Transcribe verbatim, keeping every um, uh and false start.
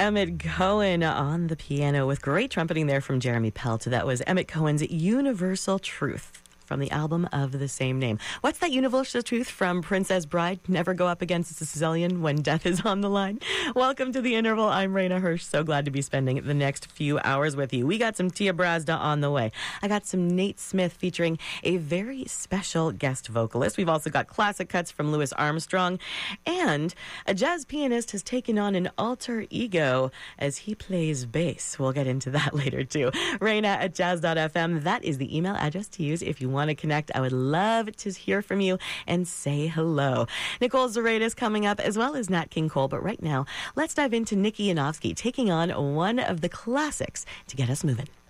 Emmett Cohen on the piano with great trumpeting there from Jeremy Pelt. That was Emmett Cohen's Universal Truth from the album of the same name. What's that universal truth from Princess Bride? Never go up against a Sicilian when death is on the line. Welcome to The Interval. I'm Raina Hirsch. So glad to be spending the next few hours with you. We got some Tia Brazda on the way. I got some Nate Smith featuring a very special guest vocalist. We've also got classic cuts from Louis Armstrong. And a jazz pianist has taken on an alter ego as he plays bass. We'll get into that later too. Raina at jazz dot f m. That is the email address to use if you want to connect. I would love to hear from you and say hello. Nicole Zarate coming up, as well as Nat King Cole. But right now, let's dive into Nikki Yanofsky taking on one of the classics to get us moving.